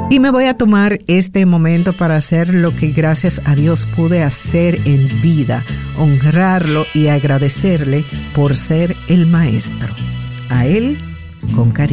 Y me voy a tomar este momento para hacer lo que gracias a Dios pude hacer en vida, honrarlo y agradecerle por ser el maestro. A él, con cariño.